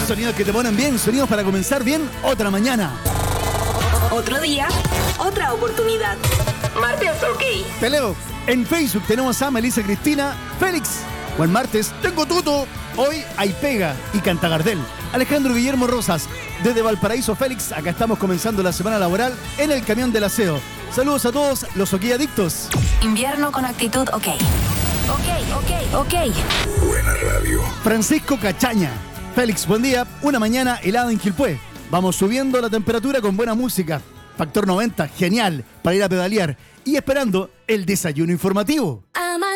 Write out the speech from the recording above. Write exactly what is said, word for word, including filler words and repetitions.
Sonidos que te ponen bien, sonidos para comenzar bien otra mañana. Otro día, otra oportunidad. Martes, ok. Te leo. En Facebook tenemos a Melissa Cristina, Félix. O el martes, tengo tuto. Hoy hay pega y canta Gardel. Alejandro Guillermo Rosas, desde Valparaíso, Félix. Acá estamos comenzando la semana laboral en el camión del aseo. Saludos a todos los OK adictos. Invierno con actitud ok. Ok, ok, ok. Buena radio. Francisco Cachaña. Félix, buen día. Una mañana helada en Quilpué. Vamos subiendo la temperatura con buena música. Factor noventa, genial, para ir a pedalear. Y esperando el desayuno informativo. I'm